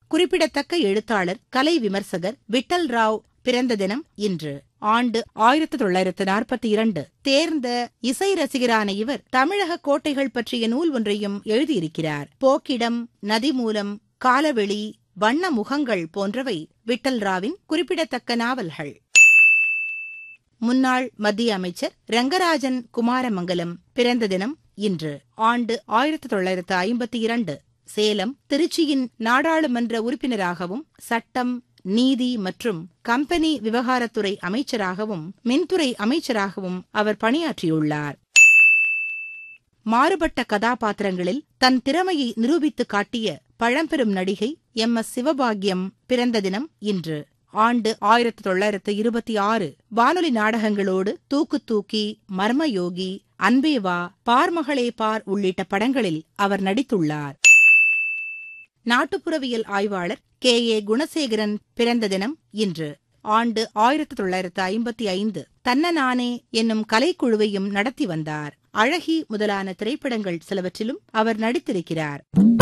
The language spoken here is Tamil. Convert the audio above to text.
குறிப்பிடத்தக்க எழுத்தாளர், கலை விமர்சகர் விட்டல் ராவ் பிறந்த தினம் இன்று. ஆண்டு 1942. தேர்ந்த இசை ரசிகரான இவர் தமிழக கோட்டைகள் பற்றிய நூல் ஒன்றையும் எழுதியிருக்கிறார். போக்கிடம், நதிமூலம், காலவெளி, வண்ண முகங்கள் போன்றவை விட்டல் ராவின் குறிப்பிடத்தக்க நாவல்கள். முன்னாள் மத்திய அமைச்சர் ரங்கராஜன் குமாரமங்கலம் பிறந்த தினம் இன்று. ஆண்டு 1952. சேலம், திருச்சியின் நாடாளுமன்ற உறுப்பினராகவும், சட்டம், நீதி மற்றும் கம்பெனி விவகாரத்துறை அமைச்சராகவும், மின்துறை அமைச்சராகவும் அவர் பணியாற்றியுள்ளார். மாறுபட்ட கதாபாத்திரங்களில் தன் திறமையை நிரூபித்து காட்டிய பழம்பெரும் நடிகை MS சிவபாக்கியம் பிறந்த தினம் இன்று. ஆண்டு 1926. வானொலி நாடகங்களோடு தூக்கு தூக்கி, மர்மயோகி, அன்பே வா, பார்மகளே பார் உள்ளிட்ட படங்களில் அவர் நடித்துள்ளார். நாட்டுப்புறவியல் ஆய்வாளர் KA குணசேகரன் பிறந்த தினம் இன்று. ஆண்டு 1955. தன்னநானே என்னும் கலைக்குழுவையும் நடத்தி வந்தார். அழகி முதலான திரைப்படங்கள் சிலவற்றிலும் அவர் நடித்திருக்கிறார்.